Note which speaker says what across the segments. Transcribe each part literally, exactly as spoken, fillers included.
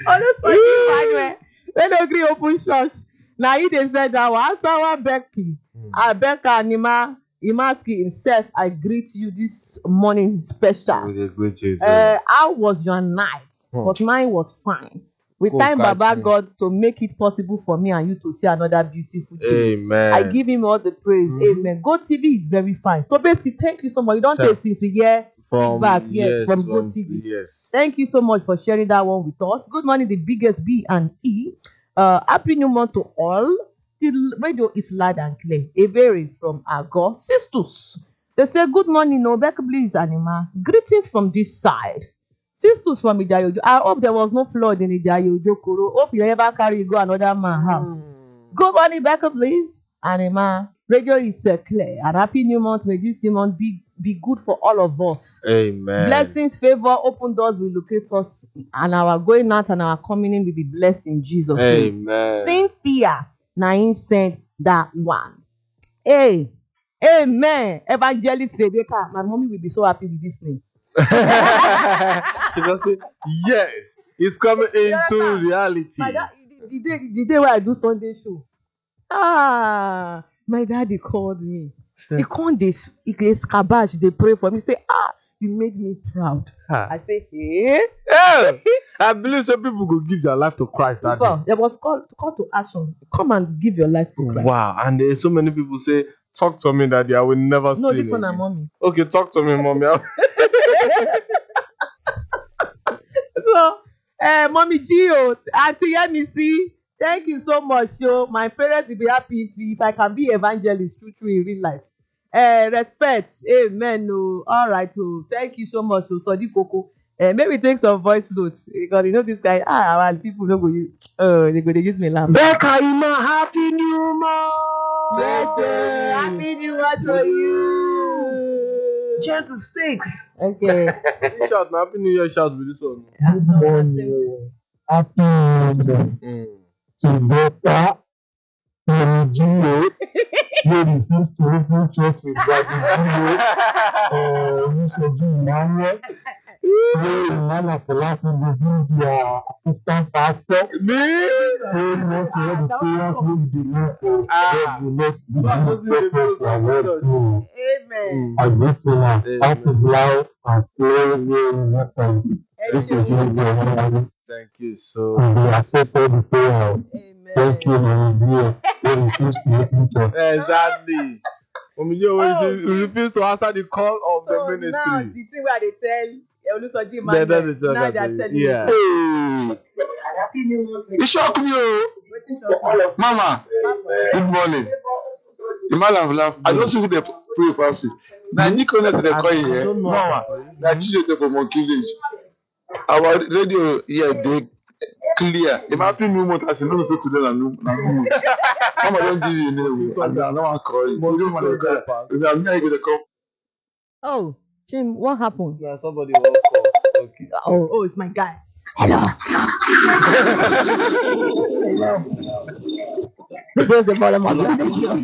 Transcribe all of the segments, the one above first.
Speaker 1: Honestly, Emmanuel, when they agree open church. Now he they said that one someone Becky, uh, Becca Anima, Imaski himself, I greet you this morning special.
Speaker 2: With a great Jesus.
Speaker 1: Uh, how was your night? Because mine was fine. We
Speaker 2: Go
Speaker 1: thank
Speaker 2: catch
Speaker 1: Baba
Speaker 2: me.
Speaker 1: God to make it possible for me and you to see another beautiful day.
Speaker 2: Amen.
Speaker 1: I give him all the praise.
Speaker 2: Mhm.
Speaker 1: Amen. Go T V is very fine. So basically, thank you so much. You don't
Speaker 2: Sir.
Speaker 1: take since we hear
Speaker 2: From
Speaker 1: feedback yes,
Speaker 2: yes,
Speaker 1: from
Speaker 2: from
Speaker 1: Go T V.
Speaker 2: yes.
Speaker 1: Thank you so much for sharing that one with us. Good morning, the biggest B and E. Uh, happy new month to all. The radio is loud and clear. A very from Agor Sisters. They say good morning, no Becca please, Anima. Greetings from this side. Sisters from Ijayojo. I hope there was no flood in Ijayojo Koro. Hope you never carry go another man's house.
Speaker 2: Mm.
Speaker 1: Good morning, Becca please, Anima. Radio is uh, clear. And happy new month. May this new month be be good for all of us.
Speaker 2: Amen.
Speaker 1: Blessings, favor, open doors will locate us, and our going out and our coming in will be blessed in Jesus' name.
Speaker 2: Amen.
Speaker 1: Cynthia, Nain said that one. Hey, amen. Evangelist Rebecca, my mommy will be so happy with this name.
Speaker 2: She just say, yes, it's coming into reality.
Speaker 1: My dad, the, the, day, the day where I do Sunday show, ah, my daddy called me. He called this, he gets cabbage, they pray for me, say, ah, you made me proud.
Speaker 2: Ah.
Speaker 1: I say, hey.
Speaker 2: Yeah. I believe some people go give their life to Christ that
Speaker 1: So,
Speaker 2: day.
Speaker 1: there was call, call to action. Come and give your life to Christ.
Speaker 2: Wow, and there's so many people say, talk to me, daddy, I will never
Speaker 1: No,
Speaker 2: sin
Speaker 1: this one
Speaker 2: again.
Speaker 1: and mommy.
Speaker 2: Okay, talk to me, mommy.
Speaker 1: So, uh, mommy Gio, Auntie Yemisi, thank you so much. Yo. My parents will be happy if, if I can be evangelist true true in real life. Uh, respect, amen. Oh. All right, so thank you so much. So, Sodi Koko. Uh, maybe take some voice notes because you know this guy. Ah, our people don't go use. Oh, they go they use me laugh.
Speaker 2: Becca, Ima, happy new month.
Speaker 1: Yes, sir. Happy New Year to you.
Speaker 2: Gentle sticks.
Speaker 1: Okay.
Speaker 2: Shout, now, happy new year shout with this one.
Speaker 3: Happy New Year
Speaker 2: Mm.
Speaker 3: to Becca, to Gio, who refused to open church with Daddy Gio, uh, Mister Emmanuel, who Emmanuel Falafel will be their assistant pastor,
Speaker 2: Me?
Speaker 3: who knows where the prayers will be delivered for
Speaker 2: Ah.
Speaker 3: God will not be
Speaker 2: What was it?
Speaker 3: the for what to
Speaker 1: Amen.
Speaker 3: I wish you now
Speaker 2: Amen.
Speaker 3: happy life and glory in your family. This is your God.
Speaker 2: Thank you so
Speaker 3: And we
Speaker 2: much.
Speaker 3: accepted the prayer. Thank you,
Speaker 1: Amen.
Speaker 3: Nigeria. We refuse to open church.
Speaker 2: Exactly. Mommy, you
Speaker 1: Oh,
Speaker 2: refuse, refuse to answer the call of
Speaker 1: So
Speaker 2: the
Speaker 1: now
Speaker 2: ministry.
Speaker 1: the thing where they tell Olusoji
Speaker 2: They
Speaker 1: Emmanuel,
Speaker 2: don't tell
Speaker 1: now
Speaker 2: that
Speaker 1: they are
Speaker 2: to you.
Speaker 1: telling
Speaker 2: Yeah.
Speaker 1: you.
Speaker 3: Hey, you shock me, oh.
Speaker 1: Wetin shock you?
Speaker 3: Mama. Good morning. The man have laughed. I don't see who they pray for us. Now, you connect to the
Speaker 2: I-
Speaker 3: call
Speaker 2: I
Speaker 3: here.
Speaker 2: don't know
Speaker 3: Mama,
Speaker 2: how to pray.
Speaker 3: that children from Monkey Village. Our radio here, they clear. If I happy new month, I should not say today na new na new month. Mama don't give you a name. I don't want to call you. You don't want to call. If I'm here, you gonna come.
Speaker 1: Oh, Jim, what happened?
Speaker 2: Now somebody will call. Okay.
Speaker 1: Oh, oh, it's my guy. Hello. This is the volume of the radio.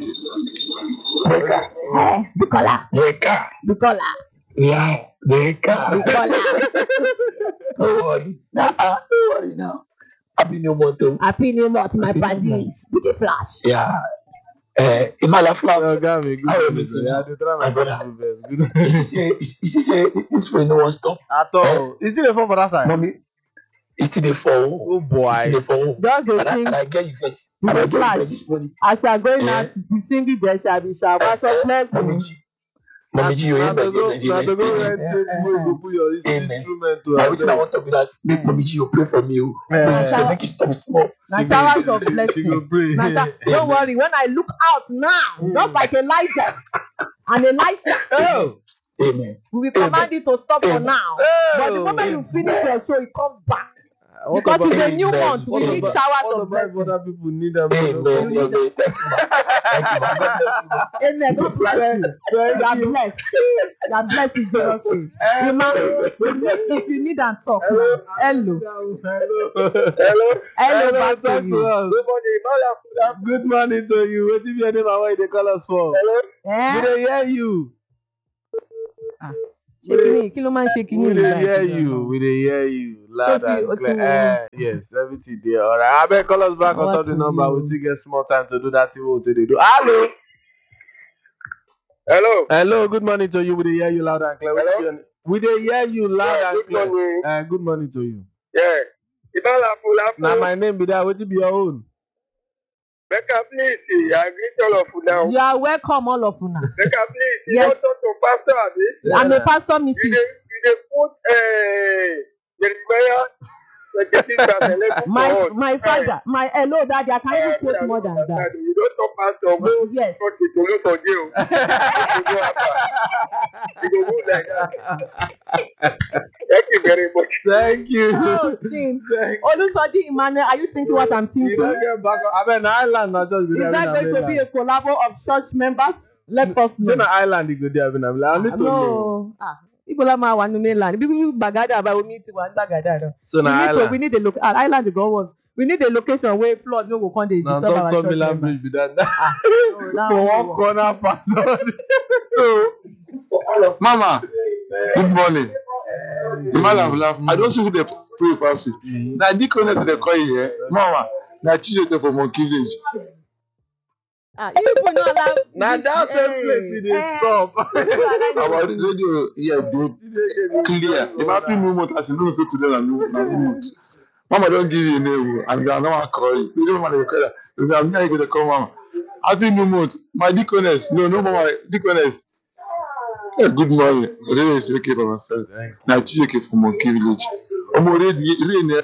Speaker 1: Hey, Bukola,
Speaker 3: Weka,
Speaker 1: Bukola,
Speaker 3: yeah, weka.
Speaker 1: Bukola.
Speaker 3: Don't worry. Nah, uh, don't worry now. Happy new month. Oh.
Speaker 1: Happy New Month, my buddy. With a flash.
Speaker 3: Yeah. Uh, Imala Flam.
Speaker 2: Oh, God, me good.
Speaker 3: How
Speaker 2: good,
Speaker 3: are you,
Speaker 2: good. Yeah, they try my
Speaker 3: my brother?
Speaker 2: possible best.
Speaker 3: You
Speaker 2: Good.
Speaker 3: see, say, you see, say, this friend no one stop.
Speaker 2: At all. Is it a phone for that side?
Speaker 3: Mommy, you see the fall.
Speaker 2: Oh
Speaker 3: You see
Speaker 2: boy.
Speaker 3: the fall.
Speaker 1: Just go
Speaker 3: And I,
Speaker 1: sing.
Speaker 3: and I get you first.
Speaker 1: You
Speaker 3: And I
Speaker 1: dey
Speaker 3: get you
Speaker 1: flash.
Speaker 3: first this morning.
Speaker 1: As you are going
Speaker 3: Eh?
Speaker 1: out, the singing there shall be shower. So bless
Speaker 3: Mommy
Speaker 1: you.
Speaker 3: G. Mommy G, you
Speaker 2: Now
Speaker 3: ain't
Speaker 2: to
Speaker 3: like
Speaker 2: go,
Speaker 3: that.
Speaker 2: now to go
Speaker 3: Amen.
Speaker 2: rent tape where you go put your ins-
Speaker 3: Amen.
Speaker 2: instrument to
Speaker 3: Now,
Speaker 2: her
Speaker 3: wetin I
Speaker 2: bed.
Speaker 3: want to be that make Mommy G, you pray for me. Oh.
Speaker 2: Eh.
Speaker 3: Please,
Speaker 1: Shower-
Speaker 3: make it stop small.
Speaker 1: Now
Speaker 2: She
Speaker 1: showers
Speaker 2: go-
Speaker 1: of
Speaker 2: she- She
Speaker 1: blessing.
Speaker 2: go pray.
Speaker 1: Now, sha- don't worry, when I look out now, just like Elijah and Elisha,
Speaker 2: Oh.
Speaker 3: Amen.
Speaker 1: we will command it to stop for
Speaker 3: Amen.
Speaker 1: now. But the moment you finish your show, it comes back.
Speaker 2: What
Speaker 1: Because
Speaker 2: about-
Speaker 1: it's a new
Speaker 3: Amen.
Speaker 1: month, we
Speaker 3: What
Speaker 1: need
Speaker 3: about-
Speaker 1: showers
Speaker 2: What
Speaker 1: of
Speaker 2: about if
Speaker 1: blessing.
Speaker 2: other people need them?
Speaker 3: Amen.
Speaker 1: You need
Speaker 3: Amen. Thank you, man. Thank you, man. God bless you.
Speaker 1: Amen. God bless you. You are blessed. You are blessed in Jesus' name. Emma, if you need and talk, now. Hello.
Speaker 2: Hello.
Speaker 3: Hello.
Speaker 1: Hello, back to
Speaker 2: talk
Speaker 1: you.
Speaker 2: to us.
Speaker 3: Good morning. Mala.
Speaker 2: Good morning to you. What if your name and why they call us for?
Speaker 3: Hello.
Speaker 2: We
Speaker 1: Eh?
Speaker 2: dey hear you.
Speaker 1: Shaking, kí ló máa ń ṣe kíní
Speaker 2: We
Speaker 1: yìí
Speaker 2: dey
Speaker 1: báyìí?
Speaker 2: hear you. We dey hear you. Loud
Speaker 1: So ti-
Speaker 2: and
Speaker 1: o ti
Speaker 2: clear.
Speaker 1: wo-
Speaker 2: Eh, yes, everything there. All right. I beg call us back on
Speaker 1: What
Speaker 2: top the
Speaker 1: to
Speaker 2: number.
Speaker 1: do?
Speaker 2: We still get small time to do that thing we dey do. Hello.
Speaker 3: Hello.
Speaker 2: Hello. Good morning to you. We dey hear you loud and clear. Wetin
Speaker 3: Hello?
Speaker 2: be your name? We dey hear you loud
Speaker 3: Yeah,
Speaker 2: and
Speaker 3: good
Speaker 2: clear.
Speaker 3: morning.
Speaker 2: Uh, good morning to you.
Speaker 3: Yeah. Ibalafu, Lafu.
Speaker 2: Now my name be that. Wetin be your own?
Speaker 3: Becca, please. I greet all of you now.
Speaker 1: You are welcome, all of una.
Speaker 3: Becca, please. You
Speaker 1: Yes.
Speaker 3: don't talk to Pastor Abi.
Speaker 1: I'm a
Speaker 2: Yeah.
Speaker 1: pastor,
Speaker 3: You dey,
Speaker 1: Missus
Speaker 3: you dey put uh, Jeremiah twenty-six and eleven
Speaker 1: My
Speaker 3: for us.
Speaker 1: my father, my hello daddy, I can even
Speaker 3: Uh,
Speaker 1: quote more than that.
Speaker 3: You don't talk Pastor. Go
Speaker 1: Yes.
Speaker 3: talk to Tolu for jail. You go after. You go move like that. Thank you very much.
Speaker 2: Thank you.
Speaker 1: Oh, Chin.
Speaker 2: Thank
Speaker 1: Olusoji Emmanuel, are you thinking what I'm
Speaker 2: you.
Speaker 1: thinking?
Speaker 2: Don't get back. I mean, island na just be
Speaker 1: Is
Speaker 2: there.
Speaker 1: that going to be a collabo of church members? Let us
Speaker 2: Say
Speaker 1: know.
Speaker 2: na island you go there. I mean, I need to know.
Speaker 1: No. Ah, Ibola ma wa nu mainland. Bí bí Gbàgádà bá omi ti wà ní Gbàgádà náà.
Speaker 2: So
Speaker 1: We
Speaker 2: na
Speaker 1: need to we
Speaker 2: island.
Speaker 1: need a loc ah, island go once. We need a location where flood no go come dey
Speaker 2: Na
Speaker 1: disturb
Speaker 2: top
Speaker 1: our
Speaker 2: top
Speaker 1: church
Speaker 2: Milan
Speaker 1: members.
Speaker 2: bridge be that.
Speaker 1: No, that
Speaker 2: For
Speaker 1: one
Speaker 2: one
Speaker 1: no work.
Speaker 2: corner part.
Speaker 3: So,
Speaker 4: Mama, good morning. The man have laughed. I don't see who they pray past it. Now, Deaconess they call you here. Mama, now Chijioke for Monkey Village.
Speaker 1: Ah, you people no allow.
Speaker 2: Na
Speaker 1: this-
Speaker 2: that same
Speaker 1: eh,
Speaker 2: place e dey
Speaker 1: eh,
Speaker 2: stop.
Speaker 1: people allow
Speaker 4: Our
Speaker 1: this-
Speaker 4: radio here dey clear. The happy new month as you know say today na new na new month. Mama don't give you a name and I don't want to call you. You don't want to call her. If I'm here, you go to call Mama. Happy new month. My Deaconess. No, no Mama. Deaconess. Yeah, good morning. Really is okay for myself. Now Chijioke for Monkey Village. Omo really really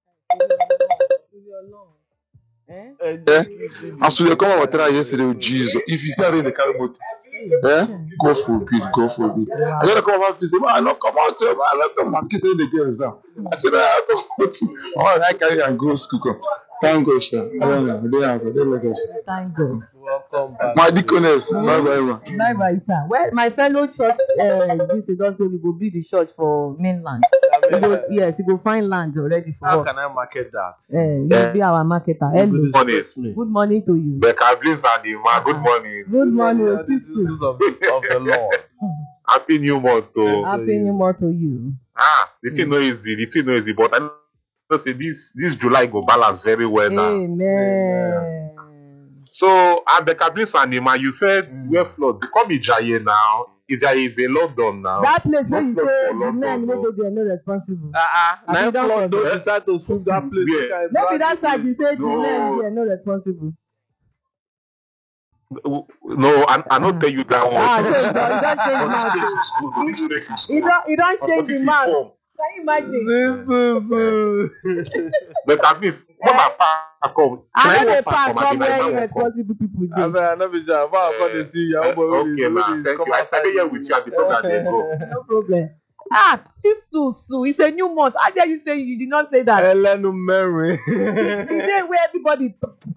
Speaker 1: Eh?
Speaker 4: Eh? As we dey come our try yesterday with Jesus, if you see how they carry motor, eh? God forbid, God forbid. I gotta come out and say, man, I not come out, sir, man, I not come out, kiss the girls now. I said, I come out. I want to carry and go school. Come. Thank God, sir. I don't know. I don't have. I don't like us.
Speaker 1: Thank God.
Speaker 2: Welcome back.
Speaker 4: My Deaconess, bye bye, man.
Speaker 1: Bye bye, sir. Well, my fellow church uh, this is also we go build the church for mainland. We go, yes, we go find land already for
Speaker 2: How
Speaker 1: us.
Speaker 2: can I market that?
Speaker 1: Eh, you be our marketer. Hello.
Speaker 2: Morning.
Speaker 1: Good morning to you.
Speaker 3: Becca, please, and the man, good morning.
Speaker 1: Good morning,
Speaker 2: This is
Speaker 1: sister.
Speaker 2: of the, of the Lord.
Speaker 3: Happy new month, oh.
Speaker 1: Happy New Month to you.
Speaker 3: Ah, the thing no easy, the thing no easy, but I know say this this July go balance very well now.
Speaker 1: Amen.
Speaker 3: So, and Becca, please, and the man, you said
Speaker 2: Mm.
Speaker 3: where flood become Ijaye now. Ijaye is a London now.
Speaker 1: That place where
Speaker 3: Not
Speaker 1: you
Speaker 3: flood
Speaker 1: say
Speaker 3: for
Speaker 1: the
Speaker 3: London,
Speaker 1: men wey
Speaker 3: no.
Speaker 1: go there no responsible.
Speaker 2: Ah ah.
Speaker 1: Have you
Speaker 2: Nine
Speaker 1: done
Speaker 2: flood
Speaker 1: for
Speaker 2: don't
Speaker 3: them?
Speaker 2: decide to sweep that place.
Speaker 3: Yeah.
Speaker 2: Make I
Speaker 1: No be
Speaker 2: brand
Speaker 1: that
Speaker 2: new
Speaker 1: side you say the
Speaker 3: No.
Speaker 1: men there no responsible.
Speaker 3: No, I, I not tell you that one.
Speaker 1: Ah, so you don you don change
Speaker 3: For this
Speaker 1: mouth.
Speaker 3: place is good. For this place is
Speaker 1: You
Speaker 3: good.
Speaker 1: don you don
Speaker 3: As for
Speaker 1: change the
Speaker 3: if you
Speaker 1: mouth.
Speaker 3: come,
Speaker 1: Can you imagine?
Speaker 2: place.
Speaker 3: but I mean, when I pack come,
Speaker 1: I
Speaker 3: can
Speaker 1: know
Speaker 3: I
Speaker 1: the
Speaker 3: walk
Speaker 1: park
Speaker 3: back
Speaker 1: come
Speaker 3: from Abina?
Speaker 1: where
Speaker 3: If I walk come?
Speaker 1: irresponsible people
Speaker 2: I
Speaker 1: dey.
Speaker 2: mean, I know be sure. How about to see your
Speaker 3: Eh,
Speaker 2: boy?
Speaker 3: okay, man. Thank you. I started here with you at the program. Then go.
Speaker 1: No problem. Ah, sis too, Sue. It's a new month. How dare you say you did not say that?
Speaker 2: Elenu Mary.
Speaker 1: The day where everybody.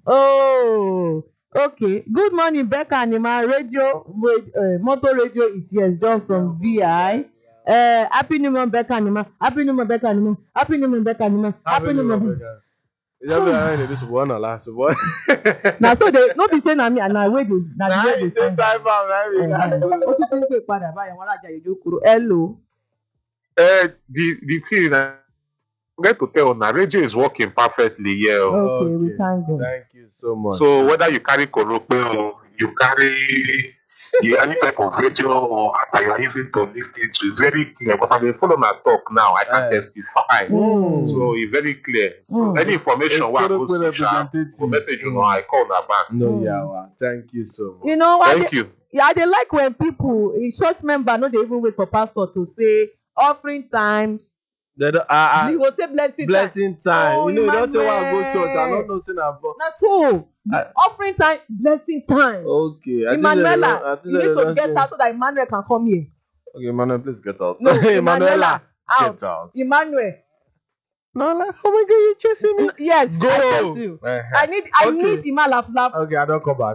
Speaker 1: Oh, okay. Good morning, Becca Anima. Radio, uh, Motor Radio is here. John from V I. Uh, happy New Month, Becca Anima. Happy New Month, Becca Anima. Happy New Month, Becca Anima. Happy New Month.
Speaker 2: You never know this one or last one.
Speaker 1: Na so they no be say na me and na wey dey na the way dey send.
Speaker 2: time for
Speaker 1: Ó tún ti ń pè padà báyìí wọn alájà ìjó kúrò. Hello.
Speaker 3: Uh, the the thing is, I forget to tell now, radio is working perfectly here. oh.
Speaker 1: Okay, we thank God.
Speaker 2: Thank you so much.
Speaker 3: So whether you carry korope or you carry you, any type of radio or app that you are using to listen to, it's very clear. Because I'm follow my talk now, I can
Speaker 2: Eh.
Speaker 3: testify.
Speaker 1: Mm.
Speaker 3: So it's very clear. So
Speaker 1: Mm.
Speaker 3: any information where I go
Speaker 2: Korope
Speaker 3: see, sha,
Speaker 2: representative.
Speaker 3: go message you know, I call that back.
Speaker 2: No,
Speaker 1: Mm.
Speaker 2: yawa. Thank you so much.
Speaker 1: You know what?
Speaker 3: Thank you.
Speaker 1: Yeah, I dey like when people, in church member, no dey even wait for pastor to say offering time.
Speaker 2: They don't, ah,
Speaker 1: You
Speaker 2: ah,
Speaker 1: go say blessing,
Speaker 2: blessing time.
Speaker 1: Oh,
Speaker 2: you know, you don't tell I go
Speaker 1: Emmanuel.
Speaker 2: church. I don't know say na for.
Speaker 1: time. Na so.
Speaker 2: I-
Speaker 1: offering time, blessing time.
Speaker 2: Okay. I think they don't- I
Speaker 1: Emmanuela,
Speaker 2: think
Speaker 1: you
Speaker 2: they
Speaker 1: need to
Speaker 2: don't
Speaker 1: get
Speaker 2: say-
Speaker 1: out so that Emmanuel can come here.
Speaker 2: Okay, Emmanuel, please get out.
Speaker 1: No,
Speaker 2: Emanuela,
Speaker 1: Emmanuela, out.
Speaker 2: get out.
Speaker 1: Emmanuel.
Speaker 2: No, like, oh my God, you chasing me?
Speaker 1: N- Yes,
Speaker 2: Go.
Speaker 1: I trust you. I need, I
Speaker 2: Okay.
Speaker 1: need Emma laugh laugh.
Speaker 2: Okay, I don't come back.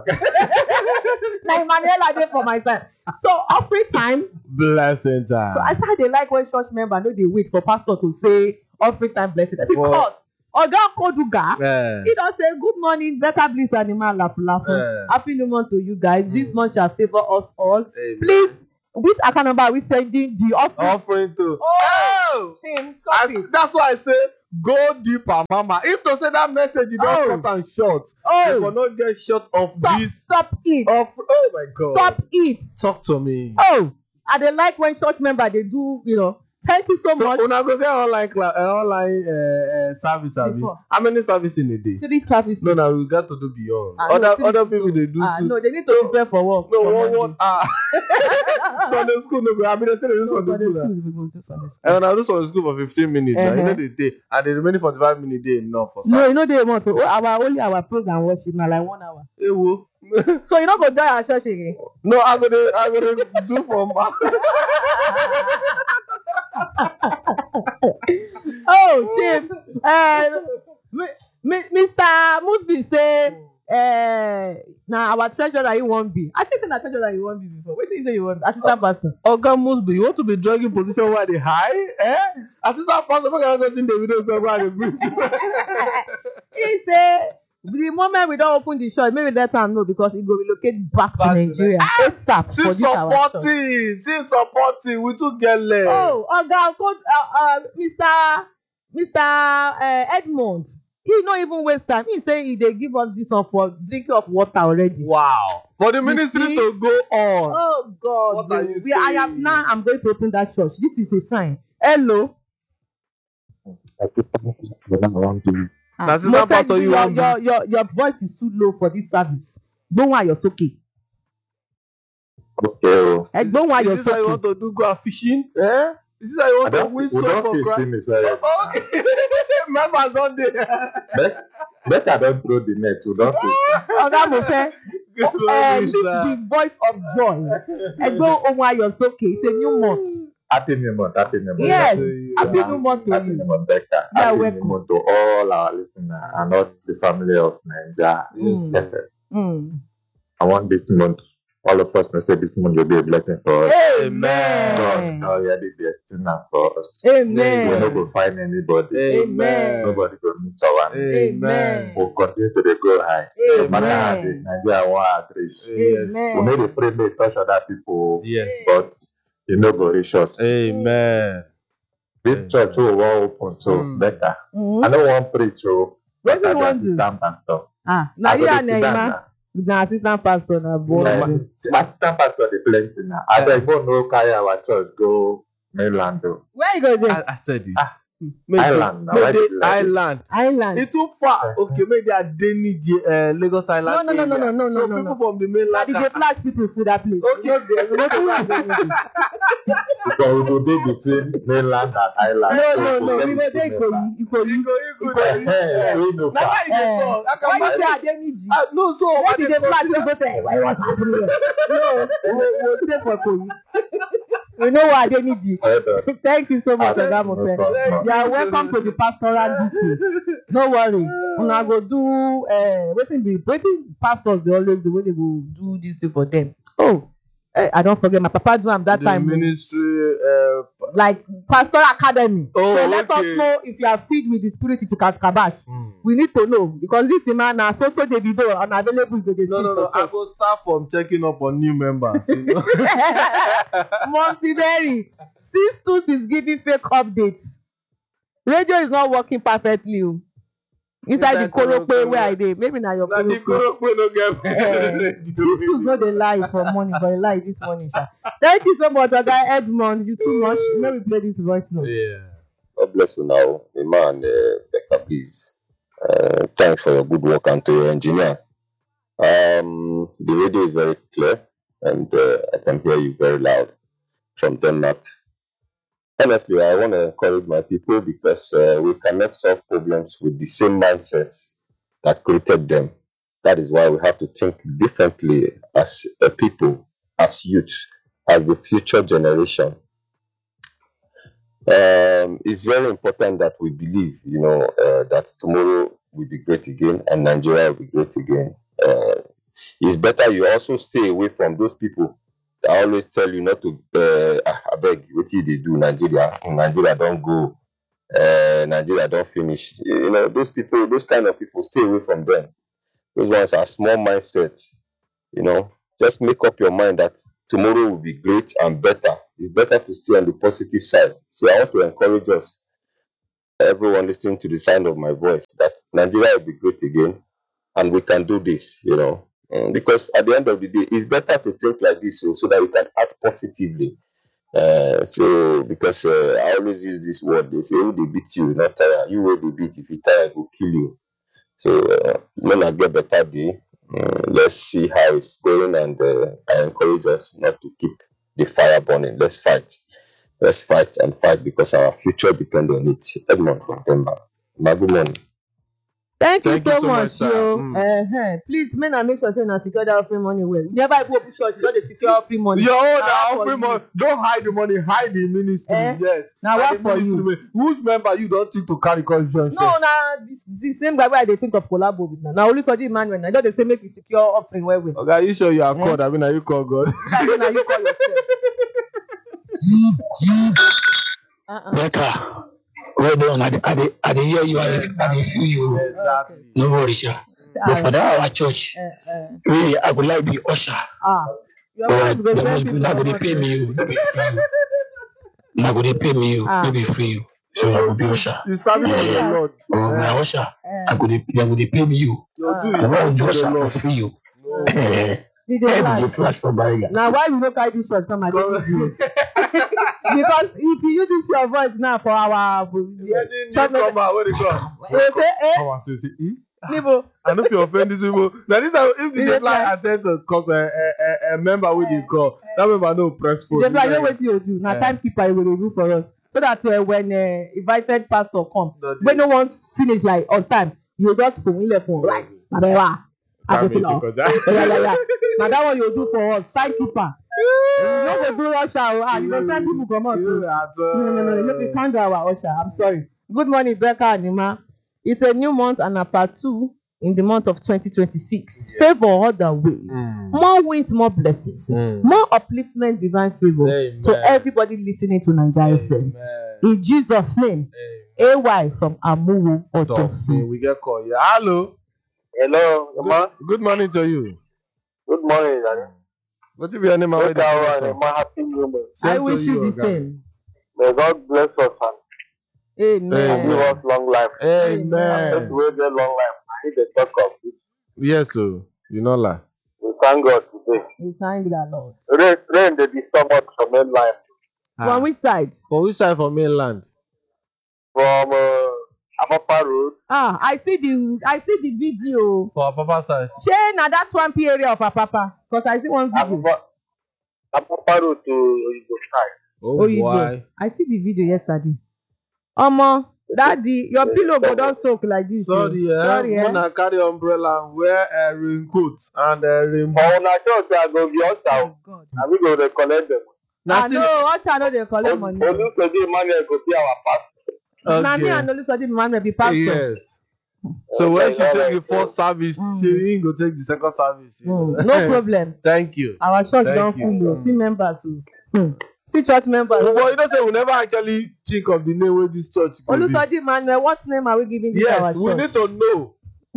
Speaker 1: Na Emmanuela dey for my side. So offering time.
Speaker 2: Blessing time.
Speaker 1: So I started dey like when church member no dey wait for pastor to say offering time blessing because Oga Koduga
Speaker 2: yeah.
Speaker 1: he don say good morning better bliss animal laugh laugh
Speaker 2: Yeah.
Speaker 1: happy new month to you guys this
Speaker 2: Mm.
Speaker 1: month shall favour us all
Speaker 2: Amen.
Speaker 1: please Which account number are we sending the offering?
Speaker 2: Offering to.
Speaker 1: Oh, Tim, stop
Speaker 2: I,
Speaker 1: it.
Speaker 2: that's why I say go deeper, mama. If to say that message, you don't
Speaker 1: Oh.
Speaker 2: cut and short.
Speaker 1: Oh.
Speaker 2: You cannot get short of
Speaker 1: Stop,
Speaker 2: this.
Speaker 1: stop it.
Speaker 2: Of oh my god.
Speaker 1: Stop it.
Speaker 2: Talk to me.
Speaker 1: Oh, I dey like when church member they do, you know. Thank you so,
Speaker 2: So
Speaker 1: much.
Speaker 2: una go get online cla- uh, online uh, uh, service, abi?
Speaker 1: Before.
Speaker 2: How many service in a day?
Speaker 1: To this service.
Speaker 2: No, no, we got to do beyond.
Speaker 1: Ah, no,
Speaker 2: other
Speaker 1: see the
Speaker 2: other
Speaker 1: two-
Speaker 2: people they do
Speaker 1: Ah,
Speaker 2: too.
Speaker 1: no, they need to prepare for work.
Speaker 2: No,
Speaker 1: for
Speaker 2: one
Speaker 1: Monday.
Speaker 2: one ah. Sunday school no go. I mean, they say they do
Speaker 1: No,
Speaker 2: Sunday
Speaker 1: Sunday
Speaker 2: school.
Speaker 1: school
Speaker 2: na.
Speaker 1: is because it's Sunday school.
Speaker 2: And when I do Sunday school for fifteen minutes, now, you know
Speaker 1: Uh-huh.
Speaker 2: the day, and the remaining forty-five minutes dey enough for
Speaker 1: No,
Speaker 2: service.
Speaker 1: you know they want to. Oh, our only our praise and worship now like one hour.
Speaker 2: Ewo.
Speaker 1: So you not go join our church again.
Speaker 2: No, I go dey I go dey do for ma.
Speaker 1: Oh, Chief. Uh, mi- mi- Mister Musby say, uh, now our treasurer you won't be. I think say na treasurer you won't be before. What did you say you want? Assistant pastor.
Speaker 2: Oga Musby, you want to be dragging position where they high? Eh? Assistant pastor, make I go see the video so where they breathe.
Speaker 1: He say the moment we don't open the church, maybe let am know because he go relocate back to
Speaker 2: Back to
Speaker 1: Nigeria ASAP for
Speaker 2: Since
Speaker 1: this our church.
Speaker 2: supporting, since supporting, we too get left.
Speaker 1: Oh, Oga, coach, uh, uh, Mister Mister Uh, Edmond, he no even waste time. He say he dey give us this one for drinking of water already.
Speaker 2: Wow. For the
Speaker 1: You
Speaker 2: ministry
Speaker 1: see?
Speaker 2: to go on.
Speaker 1: Oh God!
Speaker 2: What are you
Speaker 1: we, I am
Speaker 2: saying?
Speaker 1: now. I'm going to open that church. This is a sign. Hello. Ah,
Speaker 2: Na assistant
Speaker 1: Mo fẹ́
Speaker 2: pastor
Speaker 1: jí
Speaker 2: you
Speaker 1: your,
Speaker 2: wan be?
Speaker 1: your your your voice is too low for this service. Gbóhùn ayọ̀ sókè.
Speaker 3: Okay.
Speaker 1: Ẹ gbóhùn ayọ̀
Speaker 2: Is this how you
Speaker 1: sókè.
Speaker 2: want to do go out fishing? Eh? Is this how you
Speaker 3: I
Speaker 2: want to
Speaker 3: don't,
Speaker 2: win
Speaker 3: we
Speaker 2: soul
Speaker 3: don't
Speaker 2: for
Speaker 3: fish
Speaker 2: Christ?
Speaker 3: finish already.
Speaker 2: Okay. Members don dey.
Speaker 3: Better don't throw the net. We don't fish.
Speaker 1: Ọ̀gá mo fẹ́ uh, lift the voice of joy. Ẹ gbóhùn ayọ̀ sókè. It's a new month.
Speaker 3: Happy New Month. Happy New Month.
Speaker 1: Yes.
Speaker 2: you.
Speaker 1: Happy new month to
Speaker 3: Happy
Speaker 1: you.
Speaker 3: New Month, Becca.
Speaker 1: You are
Speaker 3: Happy
Speaker 1: welcome.
Speaker 3: New Month to all our listeners and all the family of Nigeria.
Speaker 1: Mm.
Speaker 3: Yes,
Speaker 1: Mm.
Speaker 3: I want this month, all of us know say this month will be a blessing for us.
Speaker 1: Amen.
Speaker 3: God already destined am for us. We no
Speaker 1: Amen.
Speaker 3: go find anybody.
Speaker 1: Amen.
Speaker 3: Nobody go miss our name.
Speaker 1: Amen.
Speaker 3: We'll continue to dey go high. No matter how the
Speaker 1: Amen.
Speaker 3: Nigeria wan address.
Speaker 1: Amen.
Speaker 3: We no dey pray make e touch other people.
Speaker 2: Yes.
Speaker 3: But e no go reach us.
Speaker 2: Amen.
Speaker 3: This
Speaker 2: Amen.
Speaker 3: church wey we wan open so
Speaker 2: Mm.
Speaker 3: better.
Speaker 1: Mm.
Speaker 3: I no wan preach o.
Speaker 1: Wetin
Speaker 3: But I
Speaker 1: you
Speaker 3: be
Speaker 1: wan do?
Speaker 3: assistant pastor.
Speaker 1: Ah, na
Speaker 3: I
Speaker 1: you
Speaker 3: go dey
Speaker 1: and
Speaker 3: sit down
Speaker 1: Neymar
Speaker 3: now.
Speaker 1: na assistant pastor na boy.
Speaker 3: Like, my assistant pastor dey plenty now. Abeg mo no carry our church go mainland o.
Speaker 1: Where you go dey?
Speaker 2: I, I said it.
Speaker 3: Ah,
Speaker 2: Make
Speaker 3: Island
Speaker 2: the-
Speaker 3: na, why
Speaker 2: make
Speaker 3: you
Speaker 2: the
Speaker 3: do like this?
Speaker 2: island.
Speaker 1: Island.
Speaker 2: It's too far. Okay, make that Deni uh, Lagos Island.
Speaker 1: No, no, no, no,
Speaker 2: area.
Speaker 1: no, no,
Speaker 2: So
Speaker 1: no,
Speaker 2: people
Speaker 1: no.
Speaker 2: from the
Speaker 1: Na
Speaker 2: mainland.
Speaker 1: the dey
Speaker 2: can-
Speaker 1: flash people full that place.
Speaker 2: Okay.
Speaker 1: We no dey- we no dey flash them.
Speaker 3: Because we go dey between mainland and island.
Speaker 1: No,
Speaker 3: So
Speaker 1: no,
Speaker 3: we
Speaker 1: no.
Speaker 3: go
Speaker 1: We
Speaker 3: get
Speaker 1: go dey
Speaker 3: between
Speaker 1: Ikoyi. Ikoyi.
Speaker 2: You go, you go.
Speaker 3: Eh, eh,
Speaker 2: Yes.
Speaker 3: we no
Speaker 2: Now
Speaker 3: far.
Speaker 2: why you dey
Speaker 1: Eh,
Speaker 2: talk? How
Speaker 1: Why
Speaker 2: come
Speaker 1: you
Speaker 2: I-
Speaker 1: say Adeniji?
Speaker 2: Ah, no, so
Speaker 1: Why
Speaker 2: why
Speaker 1: did
Speaker 2: they
Speaker 1: they flash
Speaker 2: consider-
Speaker 1: people say why was happening here? No, we we dey for Ikoyi. We know why Adeniji.
Speaker 3: Well done.
Speaker 1: Thank you so much,
Speaker 3: Ah,
Speaker 1: Oga
Speaker 3: no
Speaker 1: Mofe.
Speaker 3: problem.
Speaker 1: You are welcome to the pastoral duty. No worry. Una go do uh, wetin be wetin pastors dey always do when they go do this thing for them. Oh, eh, I don forget my papa do am that
Speaker 2: the
Speaker 1: time.
Speaker 2: ministry. Uh,
Speaker 1: Like pastoral academy.
Speaker 2: Oh,
Speaker 1: so let us
Speaker 2: okay.
Speaker 1: know if you are filled with the spirit, if you can kabash.
Speaker 2: hmm.
Speaker 1: We need to know because this man na so so Davido unavailable go dey
Speaker 2: No,
Speaker 1: sing
Speaker 2: no, no.
Speaker 1: for
Speaker 2: I
Speaker 1: church.
Speaker 2: go start from checking up on new members. You know?
Speaker 1: Momsi Mary, six tools is giving fake updates. Radio is not working perfectly. O. Inside the
Speaker 2: Inside
Speaker 1: korope
Speaker 2: korope
Speaker 1: where I dey, maybe na your
Speaker 2: Na the
Speaker 1: korope.
Speaker 2: korope no get
Speaker 1: Eh, Six tools no dey lie for morning, but e lie this morning. Sha. Thank you so much, Oga Edmond. You too much. You know we play this voice note.
Speaker 2: Yeah.
Speaker 5: God bless you now, Iman, uh, Becca, please. Uh, thanks for your good work and to your engineer. Um, the radio is very clear and uh, I can hear you very loud from Denmark. Honestly, I want to encourage my people because uh, we cannot solve problems with the same mindsets that created them. That is why we have to think differently as a people, as youth, as the future generation. Um, it's very important that we believe, you know, uh, that tomorrow will be great again and Nigeria will be great again. Uh, it's better you also stay away from those people that always tell you not to, uh, ah, I beg, what did they do? Nigeria, Nigeria don't go, uh, Nigeria don't finish. You know, those people, those kind of people, stay away from them. Those ones are small mindsets, you know. Just make up your mind that tomorrow will be great and better. It's better to stay on the positive side. So I want to encourage us, everyone listening to the sound of my voice, that Nigeria will be great again and we can do this, you know. Um, because at the end of the day, it's better to think like this so, so that we can act positively. Uh, so, because uh, I always use this word, they say, who they beat you, not tire. You will be beat. If you tire, it will kill you. So, uh, when I get better day, um, let's see how it's going, and uh, I encourage us not to keep the fire burning. Let's fight. Let's fight and fight because our future depends on it. Edmond from Denver. My good morning.
Speaker 1: Thank you
Speaker 2: Thank you
Speaker 1: so
Speaker 2: so much,
Speaker 1: much,
Speaker 2: sir.
Speaker 1: yo.
Speaker 2: Mm.
Speaker 1: Uh-huh. Please, men, I make sure say na secure that free money well. Never go to church, you don't dey secure free money.
Speaker 2: Your own
Speaker 1: Na
Speaker 2: now,
Speaker 1: what for
Speaker 2: free
Speaker 1: you?
Speaker 2: money. Don't hide the money, hide the ministry.
Speaker 1: Eh?
Speaker 2: Yes.
Speaker 1: Na
Speaker 2: Hide
Speaker 1: what
Speaker 2: the
Speaker 1: for you?
Speaker 2: ministry. Whose member you don't think to carry conscience?
Speaker 1: No, na the, the same guy wey I dey think of collabo with na. Na only Sodi Emmanuel. Na just dey say make you secure offering well well.
Speaker 2: Okay, are you sure you are
Speaker 1: Eh?
Speaker 2: called? I mean, are you called God?
Speaker 1: Like say na you call yourself. Uh-uh.
Speaker 3: Becca, well done. I, dey- I, dey- I dey hear you. I, dey- I dey feel you.
Speaker 2: Exactly.
Speaker 3: No worry, sha. But for that our church,
Speaker 1: Uh, uh,
Speaker 3: really, I would like be usher.
Speaker 1: ah, your
Speaker 3: But
Speaker 1: friends go
Speaker 3: they
Speaker 1: share
Speaker 3: must be
Speaker 1: people.
Speaker 3: now go dey
Speaker 1: among
Speaker 3: pay
Speaker 1: them.
Speaker 3: me you, no be free. Now go dey pay me you,
Speaker 1: Ah.
Speaker 3: no be free you. So I go be usher.
Speaker 2: You serving for the
Speaker 1: Yeah.
Speaker 2: Lord.
Speaker 3: Oh, my usher,
Speaker 1: Uh,
Speaker 3: I go dey, they go dey pay me you.
Speaker 2: Your do
Speaker 1: Ah.
Speaker 2: is
Speaker 3: I
Speaker 2: serving
Speaker 3: want to
Speaker 2: for the
Speaker 3: usher for
Speaker 2: Lord.
Speaker 3: free you.
Speaker 2: No.
Speaker 3: Eh,
Speaker 1: D J
Speaker 3: hey,
Speaker 1: Flash.
Speaker 3: D J Flash from Bariga.
Speaker 1: Now why you no carry this shot come and
Speaker 2: Come-
Speaker 1: give me because if you use this your voice now for our
Speaker 2: Imagine you
Speaker 1: church member-
Speaker 2: come out, where they come?
Speaker 1: eh eh eh
Speaker 2: Come and say, say, hmm?
Speaker 1: Nibo
Speaker 2: I don't feel offend these people. Now this is if
Speaker 1: Is
Speaker 2: they
Speaker 1: it
Speaker 2: fly
Speaker 1: like-
Speaker 2: attend to cause a, a, a, a member with you call, that member no press
Speaker 1: D
Speaker 2: phone.
Speaker 1: J Flash, you know wetin you do na
Speaker 2: Eh.
Speaker 1: timekeeper you go dey do for us so that uh, when uh, invited pastor come
Speaker 2: No, dey-
Speaker 1: wey no wan finish like on time you go just phone ilẹ̀ fún right abẹ́wà
Speaker 2: Time
Speaker 1: àbẹ̀tí lọ
Speaker 2: meeting kọjá.
Speaker 1: yàyàyà na that one you do for us timekeeper you no go do usher o ah you go send people comot
Speaker 2: You
Speaker 1: o.
Speaker 2: at,
Speaker 1: No, no, no, no. You
Speaker 2: uh,
Speaker 1: can count our usher. I'm sorry. Good morning, Becca and Nima. It's a new month and a part two in the month of twenty twenty-six.
Speaker 2: Yes.
Speaker 1: Favor all the way.
Speaker 2: Mm.
Speaker 1: More wins, more blessings.
Speaker 2: Mm.
Speaker 1: More upliftment, divine favor
Speaker 2: Amen.
Speaker 1: to everybody listening to Nigeria F M.
Speaker 2: Amen.
Speaker 1: In Jesus' name,
Speaker 2: Amen.
Speaker 1: A Y from Amuwu
Speaker 2: Tough.
Speaker 1: Otofi.
Speaker 2: We get call. Yeah. Hello.
Speaker 6: Hello,
Speaker 2: Good,
Speaker 6: Emma.
Speaker 2: good morning to you.
Speaker 6: Good morning, Daddy.
Speaker 2: What if your name?
Speaker 6: Good
Speaker 2: Where they
Speaker 6: hour
Speaker 2: come
Speaker 6: and
Speaker 2: from?
Speaker 6: Emma, happy new month.
Speaker 2: Same
Speaker 1: I
Speaker 2: to
Speaker 1: wish you the
Speaker 2: Oga.
Speaker 1: same.
Speaker 6: May God bless us and
Speaker 1: Amen.
Speaker 6: give us long life. Let's
Speaker 2: Amen.
Speaker 6: wait a long life. I need to talk of this.
Speaker 2: Yes, so you know la.
Speaker 6: We thank God today.
Speaker 1: We thank the Lord.
Speaker 6: Rain, rain, they disturb us from main line.
Speaker 1: From which side?
Speaker 2: For which side for mainland?
Speaker 6: From uh, Apapa Road.
Speaker 1: Ah, I see the I see the video.
Speaker 2: For Papa side.
Speaker 1: Shey na that one P area of Apapa because I see one video.
Speaker 6: Apapa, Apapa Road to Oyibo side.
Speaker 2: Oh,
Speaker 1: Oh, you
Speaker 2: boy.
Speaker 1: go. I see the video yesterday. Omo, daddy, your pillow go don soak like this. oh.
Speaker 2: Sorry, eh?
Speaker 1: Sorry, eh?
Speaker 2: Una carry umbrella and wear a raincoat and a rain.
Speaker 6: For una church, I go be us out.
Speaker 1: Oh, God.
Speaker 6: And we go recollect them.
Speaker 1: Ah,
Speaker 2: still-
Speaker 1: no, usher no dey collect money.
Speaker 6: Olusoji Emmanuel go be our pastor.
Speaker 1: Na me
Speaker 2: Okay.
Speaker 1: and Olusodi Emmanuel be pastor.
Speaker 2: Yes. So when she take the first service,
Speaker 1: Mm.
Speaker 2: she ain't go take the second service. you
Speaker 1: Mm,
Speaker 2: know.
Speaker 1: no problem.
Speaker 2: Thank you.
Speaker 1: Our church
Speaker 2: Thank
Speaker 1: don
Speaker 2: you.
Speaker 1: full o.
Speaker 2: Mm.
Speaker 1: See members o. Hmm. See church members.
Speaker 2: But you know, say we never actually think of the name where this church go be.
Speaker 1: Olusodi Emmanuel, what name are we giving this our
Speaker 2: Yes,
Speaker 1: church?
Speaker 2: we need to know.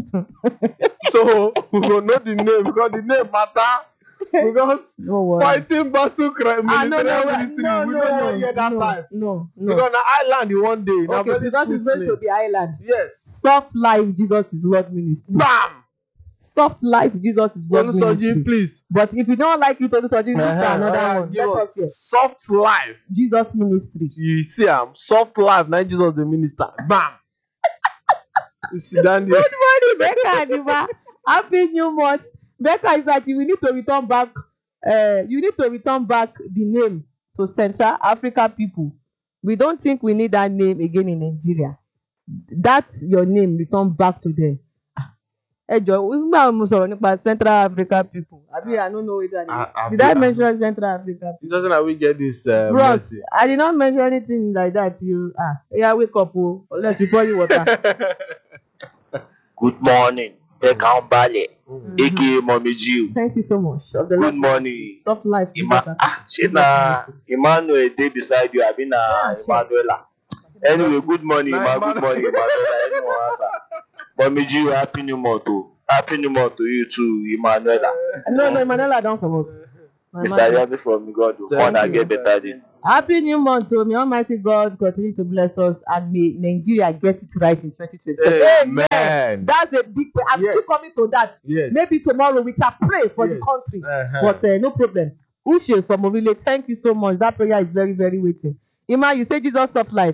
Speaker 2: So we go know the name because the name matter. Because
Speaker 1: No worry.
Speaker 2: fighting battle crime
Speaker 1: Ah, no,
Speaker 2: military
Speaker 1: no,
Speaker 2: ministry,
Speaker 1: no,
Speaker 2: we
Speaker 1: no,
Speaker 2: don't
Speaker 1: no,
Speaker 2: know here that
Speaker 1: no,
Speaker 2: time.
Speaker 1: no, no.
Speaker 2: Because na island in one day. na
Speaker 1: Okay,
Speaker 2: very
Speaker 1: because
Speaker 2: sweet
Speaker 1: it's going
Speaker 2: name.
Speaker 1: to be island.
Speaker 2: Yes.
Speaker 1: Soft life, Jesus is Lord ministry.
Speaker 2: Bam!
Speaker 1: Soft life, Jesus is Lord
Speaker 2: Olusoji,
Speaker 1: ministry.
Speaker 2: please.
Speaker 1: But if you don't like it, Olusoji, look for
Speaker 2: Uh-huh.
Speaker 1: another
Speaker 2: Uh,
Speaker 1: one.
Speaker 2: give
Speaker 1: Let
Speaker 2: us
Speaker 1: us hear.
Speaker 2: Soft life.
Speaker 1: Jesus ministry.
Speaker 2: You see, am soft life. Now Jesus the minister. Bam! You sit down there.
Speaker 1: Good morning, Becca Adiba. Happy new month. Becca is like you need to return back. Uh, you need to return back the name to Central Africa people. We don't think we need that name again in Nigeria. That's your name. Return back to them. Ẹ jọ, nígbà mo sọ̀rọ̀ nípa Central Africa people. Abi, I don't know whether
Speaker 2: Ah, ah,
Speaker 1: did I
Speaker 2: ah.
Speaker 1: mention Central Africa
Speaker 2: It's just that we get this uh,
Speaker 1: Bros,
Speaker 2: mercy.
Speaker 1: I did not mention anything like that. You ah, yeah, wake up, oh, unless you pour you water.
Speaker 6: Good morning. Becca Mbale,
Speaker 2: Mm.
Speaker 6: aka Mommy G.
Speaker 1: Thank you so much. Of the
Speaker 6: Good
Speaker 1: Lord.
Speaker 6: morning.
Speaker 1: Soft life.
Speaker 6: Ima-
Speaker 1: Jesus,
Speaker 6: ah, shey na Emmanuel dey beside you, abi na
Speaker 1: Yeah, sure.
Speaker 6: Emmanuela. Anyway, good morning,
Speaker 2: Na
Speaker 6: Emma.
Speaker 2: Emmanuel.
Speaker 6: Good morning, Emmanuela. Anyone answer? Mommy G, happy new month o. Happy new month to you too, Emmanuela.
Speaker 1: No, no, Manela don't come out. My
Speaker 6: Mister
Speaker 1: mother.
Speaker 6: Yazi from God.
Speaker 2: Thank
Speaker 6: One I
Speaker 2: you.
Speaker 6: get better day.
Speaker 1: Happy new month, oh, may Almighty God continue to bless us and may Nigeria get it right in twenty twenty-seven.
Speaker 2: Amen.
Speaker 1: That's a big prayer. I'm
Speaker 2: Yes.
Speaker 1: still coming to that.
Speaker 2: Yes.
Speaker 1: Maybe tomorrow we can pray for
Speaker 2: Yes.
Speaker 1: the country.
Speaker 2: Uh-huh.
Speaker 1: But uh, no problem. Ushe from Ovile, thank you so much. That prayer is very, very waiting. Ima, you say Jesus of life.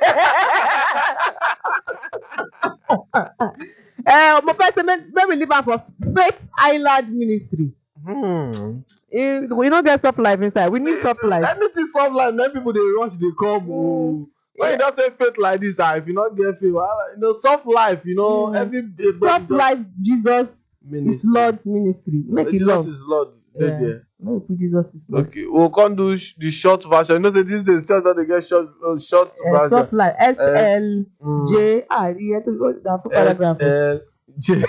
Speaker 1: uh, my person, when we live out for Faith Island Ministry.
Speaker 2: Hmm.
Speaker 1: Eh, we don't get soft life inside. We need soft life.
Speaker 2: Anything soft life, then people they rush, they come. Oh. When
Speaker 1: Yeah.
Speaker 2: you don't say faith like this, ah, if you not get faith, well, you know, soft life, you know,
Speaker 1: Mm.
Speaker 2: every
Speaker 1: Soft life, Jesus is
Speaker 2: ministry.
Speaker 1: Lord ministry. Make it
Speaker 2: Jesus
Speaker 1: love.
Speaker 2: is Lord.
Speaker 1: Yeah.
Speaker 2: Yeah. Yeah.
Speaker 1: Make we put Jesus is Lord.
Speaker 2: Okay, we'll come do sh- the short version. You know, say these days, just they get short, uh, short
Speaker 1: Uh,
Speaker 2: version.
Speaker 1: soft life. S L
Speaker 2: Mm.
Speaker 1: J. Ah, you have to go down for
Speaker 2: S
Speaker 1: paragraph.
Speaker 2: L J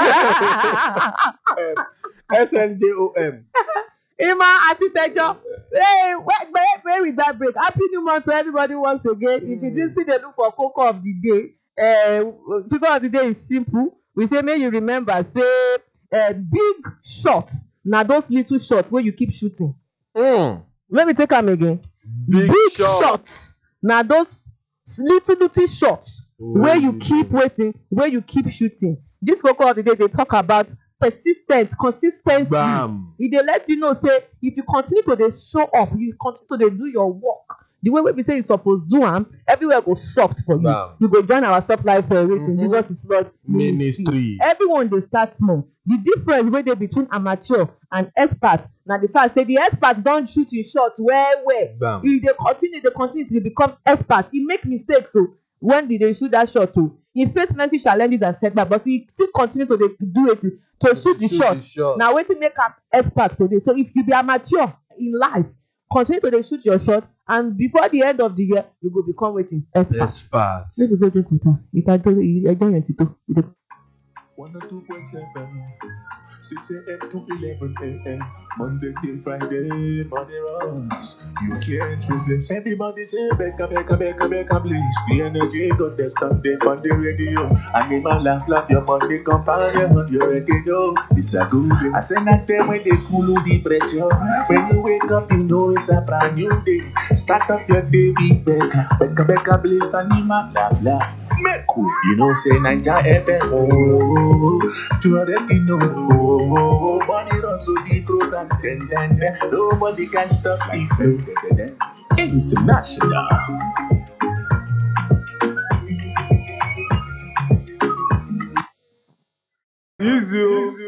Speaker 2: S L J O M.
Speaker 1: Ima Atitejo. Hey, wait, wait, wait with that break. Happy New Month to everybody once again. If you didn't see the look for Cocoa of the day, uh, Cocoa of the day is simple. We say, may you remember, say, uh, big shots. Now those little shots where you keep shooting.
Speaker 2: Mm.
Speaker 1: Let me take them again.
Speaker 2: Big shot.
Speaker 1: shots. Now those little little shots where you
Speaker 2: Mm.
Speaker 1: keep waiting, where you keep shooting. This Cocoa of the day, they talk about persistent, consistency.
Speaker 2: Bam.
Speaker 1: E dey let you know say if you continue to dey show up, you continue to dey do your work the way wey be say you suppose do am, everywhere go soft for you.
Speaker 2: Bam.
Speaker 1: You go join our soft life for waiting.
Speaker 2: Mhm.
Speaker 1: Jesus is Lord
Speaker 2: Ministry.
Speaker 1: Everyone dey start small. The difference wey dey between amateur and expert na the fact say the expert don shoot him shot well well.
Speaker 2: Bam.
Speaker 1: E dey continue dey continue till e become expert. E make mistakes o when dey dey shoot that shot o. E face plenty challenges and setback but e still continue to dey do it to shoot the shot. Na wetin make am expert today. So if you be amateur in life, continue to dey shoot your shot and before the end of the year you go become wetin expert.
Speaker 2: Expert.
Speaker 1: Make we go drink water. Ìtajọ́ ẹjọ́ yẹn ti tó.
Speaker 7: one oh two point seven, six a.m. to eleven a.m. Monday till Friday, money runs. You can't resist. Everybody say, Becca, Becca, Becca, Becca, please. The energy got the Sunday on the radio. Animal laugh, laugh, your money companion. You already know it's a good day. I say, not them when they cool the pressure. When you wake up, you know it's a brand new day. Start up your day, big Becca. Becca, Becca, please. Animal laugh, laugh. Make cool, you know, say Ninja F M. Oh, you already know. Oh, money runs so deep, road and ten, ten, ten. Nobody can stop the flow. International.
Speaker 2: Easy.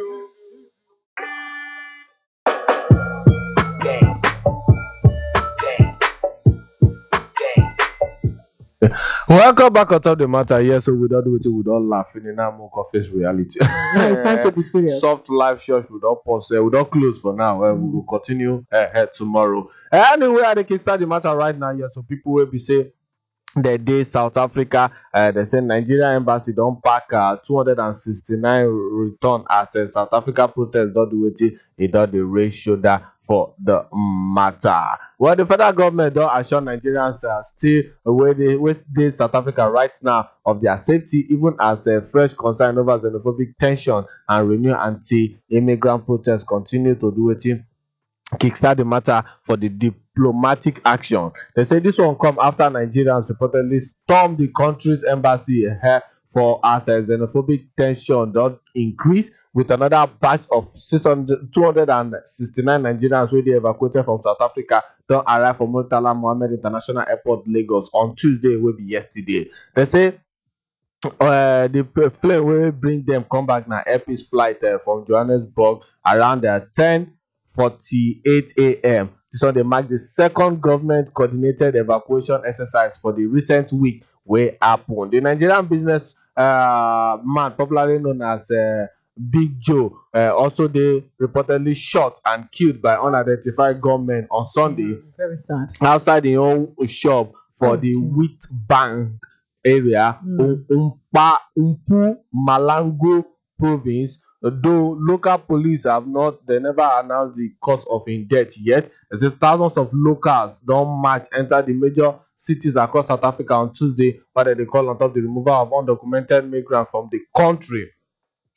Speaker 2: Welcome back on top the matter. Yes, so we don't do it, we don't laugh in now more face reality.
Speaker 1: Now it's time to be serious.
Speaker 2: Soft live church, we don't pause, uh, we don't close for now. Uh, we will continue ahead tomorrow. Anyway, I kickstart the matter right now. Yeah, so people will be say the day South Africa, uh, they say Nigeria embassy don't pack uh, two hundred sixty-nine return as a South Africa protest. Don't do it, it don't the raise shoulder for the matter. Well, the federal government don't assure Nigerians uh, still where they with this South Africa right now of their safety, even as a uh, fresh concern over xenophobic tension and renewed anti-immigrant protests continue to do it. Kickstart the matter for the diplomatic action. They say this one come after Nigerians reportedly stormed the country's embassy here for as a xenophobic tension don't increase with another batch of six hundred, two hundred sixty-nine Nigerians where they evacuated from South Africa don't arrive from Murtala Mohammed International Airport, Lagos on Tuesday, will be yesterday. They say uh, the plane will bring them come back now. Air Peace flight uh, from Johannesburg around uh, ten forty-eight a.m. This one they mark the second government coordinated evacuation exercise for the recent week where happened. The Nigerian business uh, man, popularly known as uh, Big Joe, uh, also they reportedly shot and killed by unidentified gunmen on Sunday.
Speaker 1: Very sad.
Speaker 2: Outside the own shop for the Wheat Bank area, mm. Umpa Umpu Malango province. Though local police have not, they never announced the cause of his death yet. As thousands of locals don't march enter the major cities across South Africa on Tuesday, but they call on top the removal of undocumented migrants from the country.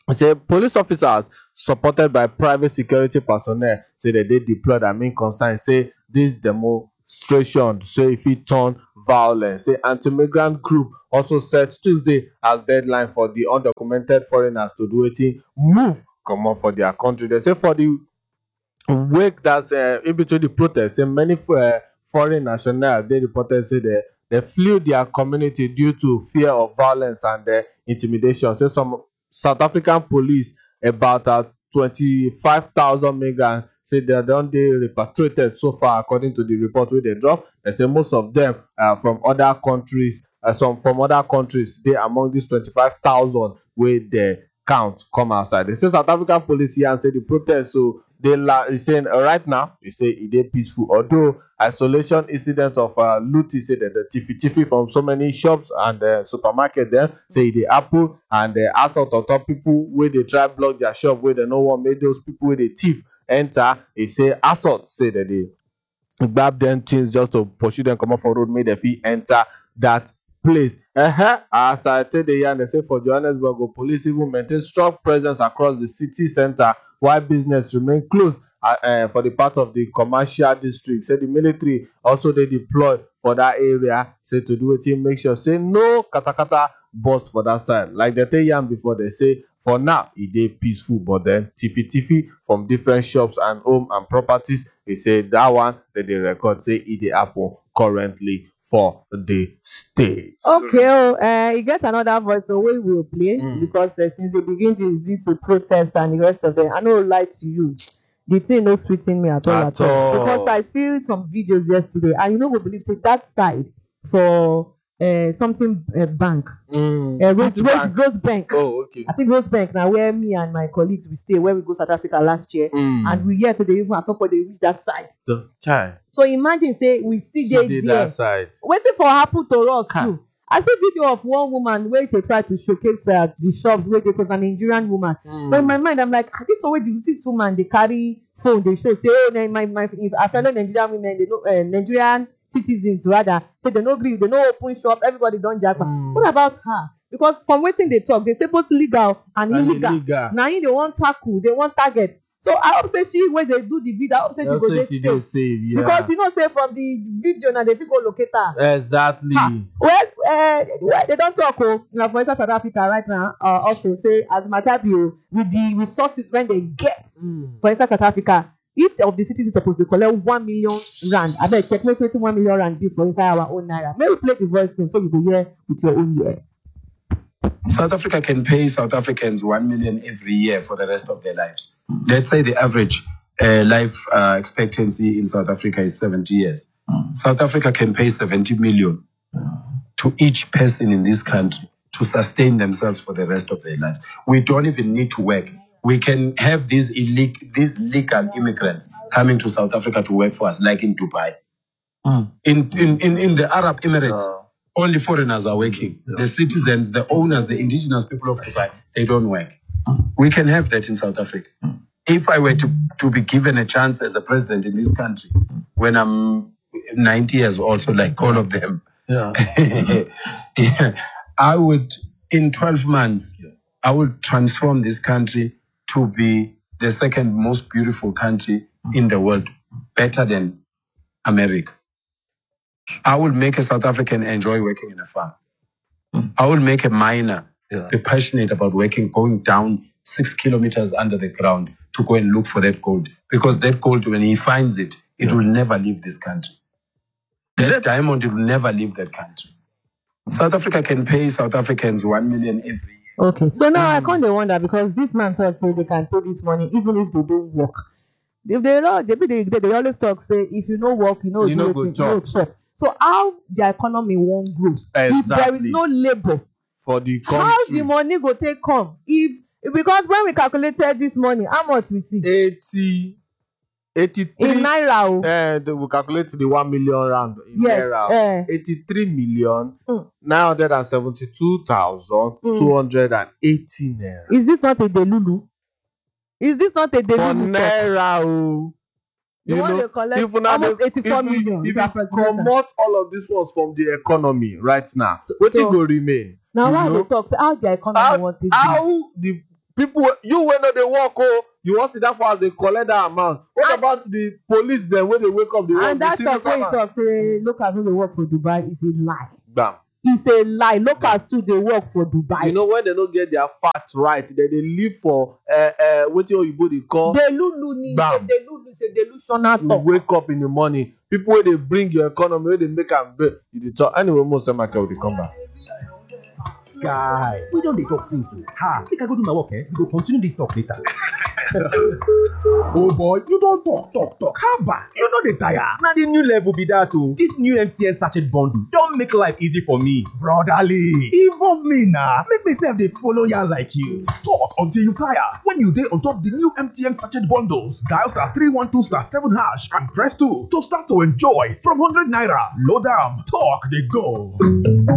Speaker 2: say police officers supported by private security personnel say dem dey deployed and main concern say dis demonstration say e fit turn violent. Say anti-migrant group also set Tuesday as deadline for di undocumented foreigners to do wetin move comot for dia country. Dem say for di wake that's uh, in between the protest, say many uh, foreign nationals they reported say they they flee their community due to fear of violence and uh, intimidation. So some South African police about uh, twenty-five thousand migrants say they don dey repatriated so far according to the report wey they drop. They say most of them uh, from other countries, uh, some from other countries dey among these twenty-five thousand wey they count come outside. They say South African police here and say the protest so they la e saying uh, right now e say e dey peaceful, although isolation incident of uh, looting say that the tiffy tiffy from so many shops and uh, supermarket there say e dey happen, and the uh, assault on top people wey dey try block their shop wey dem no wan make those people wey dey thief enter. E say assault say that they gbab them things just to pursue them comot for road make dem fit enter that place. Uh-huh. As I tell the yarn, they say for Johannesburg, police even maintain strong presence across the city center while business remain closed uh, uh, for the part of the commercial district. Say the military also they deploy for that area. Say to do it, make sure say no katakata burst for that side. Like they tell yarn before, they say for now it dey peaceful, but then tiffy tiffy from different shops and home and properties. They say that one that they record say it dey happen currently for the states.
Speaker 1: Okay, oh, uh, you get another voice the way we will play
Speaker 2: Mm.
Speaker 1: because uh, since they begin this this uh, protest and the rest of them, I no lie to you. The thing no sweeting me at all
Speaker 2: At
Speaker 1: at all.
Speaker 2: all.
Speaker 1: Because I see some videos yesterday and you know we believe say that side for uh, something uh, bank,
Speaker 2: Mm.
Speaker 1: uh, Rose,
Speaker 2: Which
Speaker 1: Rose,
Speaker 2: bank?
Speaker 1: Rose Bank.
Speaker 2: Oh, okay.
Speaker 1: I think Rose Bank now where me and my colleagues we stay when we go South Africa last year,
Speaker 2: Mm.
Speaker 1: and we hear say they even at some point they reach that side.
Speaker 2: The child.
Speaker 1: So imagine say we still
Speaker 2: Still
Speaker 1: dey
Speaker 2: dey
Speaker 1: there.
Speaker 2: that side.
Speaker 1: Wetin for happen to us
Speaker 2: Ka.
Speaker 1: too. I see video of one woman wey she try to showcase uh, the shops wey dey close, an Nigerian woman.
Speaker 2: Mm.
Speaker 1: But in my mind, I'm like, ah, this one wey the this woman dey carry phone dey show say, oh, na- my my if our fellow Nigerian women, they know uh, Nigerian citizens rather, say they no gree, they no open shop, everybody don japa.
Speaker 2: Mm.
Speaker 1: What about her? Because from wetin they talk, they say both legal and
Speaker 2: And
Speaker 1: illegal.
Speaker 2: illegal.
Speaker 1: Na im they wan tackle, they wan target. So I hope say she wey dey do the video, I hope say she
Speaker 2: Just
Speaker 1: go
Speaker 2: say
Speaker 1: dey
Speaker 2: she dey
Speaker 1: safe.
Speaker 2: safe, yeah.
Speaker 1: Because you know say from the video na they fit go locate her.
Speaker 2: Exactly.
Speaker 1: Ah, well, uh, well, they don't talk. Oh, now for instance, South Africa right now, uh, also say as matter be oh, with the resources when they get,
Speaker 2: Mm.
Speaker 1: for instance, South Africa, each of the cities is supposed to collect one million rand. I bet check make twenty one million rand be for inside our own naira. May we play the voice thing so you go hear with your own ear.
Speaker 8: South Africa can pay South Africans one million every year for the rest of their lives. Let's say the average uh, life uh, expectancy in South Africa is seventy years. South Africa can pay seventy million to each person in this country to sustain themselves for the rest of their lives. We don't even need to work. We can have these illegal, these legal immigrants coming to South Africa to work for us, like in Dubai. In, in, in, in the Arab Emirates, only foreigners are working. The citizens, the owners, the indigenous people of Dubai, they don't work. We can have that in South Africa. If I were to, to be given a chance as a president in this country, when I'm ninety years old, so like all of them,
Speaker 2: Yeah.
Speaker 8: yeah, I would, in twelve months, I would transform this country to be the second most beautiful country in the world, better than America. I will make a South African enjoy working in a farm. I will make a miner
Speaker 2: Yeah.
Speaker 8: be passionate about working, going down six kilometers under the ground to go and look for that gold. Because that gold, when he finds it, it will never leave this country. That diamond, it will never leave that country. South Africa can pay South Africans one million every year.
Speaker 1: Okay, so now I can't wonder because this man thought say they can pay this money even if they don't work. If they don't, they, they, they, they always talk say if you no work, you know
Speaker 2: You no
Speaker 1: do
Speaker 2: go
Speaker 1: wetin, you no
Speaker 2: chop.
Speaker 1: chop. So how the economy won't grow if there is
Speaker 2: Exactly.
Speaker 1: no labor?
Speaker 2: For the
Speaker 1: How
Speaker 2: country.
Speaker 1: the money go take come? If because when we calculated this money, how much we see
Speaker 2: eighty, eighty-three.
Speaker 1: in naira? Oh,
Speaker 2: Uh, they will calculate the one million rand in
Speaker 1: yes,
Speaker 2: naira.
Speaker 1: eh,
Speaker 2: eighty-three million
Speaker 1: Mm.
Speaker 2: nine hundred and seventy-two thousand two hundred and eighty naira.
Speaker 1: is this not a delulu? Is this not a
Speaker 2: For
Speaker 1: delulu? talk?
Speaker 2: naira, oh.
Speaker 1: The
Speaker 2: You
Speaker 1: one
Speaker 2: know,
Speaker 1: they collect
Speaker 2: if una
Speaker 1: almost
Speaker 2: dey-
Speaker 1: eighty-four
Speaker 2: if
Speaker 1: million.
Speaker 2: you,
Speaker 1: if
Speaker 2: if
Speaker 1: you
Speaker 2: you
Speaker 1: approximate am.
Speaker 2: comot all of these ones from the economy right now, wetin
Speaker 1: so-
Speaker 2: go remain?
Speaker 1: Now
Speaker 2: you
Speaker 1: why
Speaker 2: know,
Speaker 1: they talk say how the economy
Speaker 2: how
Speaker 1: want to be?
Speaker 2: how the people you wey no dey work oh you wan sit down for house dey collect that amount. What
Speaker 1: And-
Speaker 2: about the police dem wey dey wake up dey work
Speaker 1: And
Speaker 2: the
Speaker 1: that
Speaker 2: civil
Speaker 1: talk wey you
Speaker 2: servant?
Speaker 1: talk say locals no dey work for Dubai is a lie.
Speaker 2: Gbam.
Speaker 1: It's a lie. Locals too dey work for Dubai.
Speaker 2: You know when they no get their facts right dem dey live for uh, uh, wetin oyibo dey call
Speaker 1: Delulu ni
Speaker 2: Bam.
Speaker 1: Delulu is a delusional
Speaker 2: you
Speaker 1: talk.
Speaker 2: wake up in the morning people wey dey bring your economy wey dey make am better you dey talk anyway most of my we dey come back.
Speaker 9: Guy, we don dey talk since o. Ha, make I go do my work, eh? We go continue this talk later. Oh boy, you don talk, talk, talk. How about you no dey tire? Na the new level be that o. This new M T N sachet bundle don make life easy for me. Brotherly, involve me na. Make me sef dey follow yarn like you. Talk until you tire. When you dey on top the new M T N sachet bundles, dial star three one two star seven hash and press two to start to enjoy from hundred naira. Load am, talk dey go.